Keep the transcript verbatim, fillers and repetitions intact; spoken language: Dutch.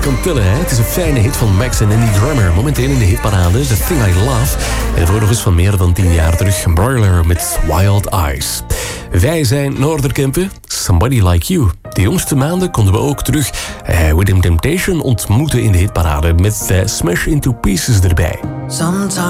kan tellen, hè? Het is een fijne hit van Max en Andy Drummer. Momenteel in de hitparade, The Thing I Love. En voor nog eens van meer dan tien jaar terug, Broiler met Wild Eyes. Wij zijn Noorderkempen, Somebody Like You. De jongste maanden konden we ook terug uh, Within Temptation ontmoeten in de hitparade met uh, Smash Into Pieces erbij. Sometimes